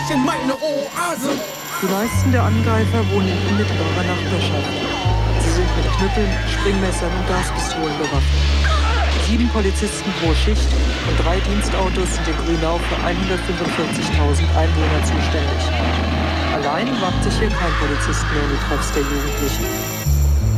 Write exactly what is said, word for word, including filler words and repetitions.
ich in meine Oase. Die meisten der Angreifer wohnen in unmittelbarer Nachbarschaft. Sie sind mit Knüppeln, Springmessern und Gaspistolen bewaffnet. Sieben Polizisten pro Schicht und drei Dienstautos sind in Grünau für hundertfünfundvierzigtausend Einwohner zuständig. Allein wagt sich hier kein Polizist mehr in die Treffs der Jugendlichen.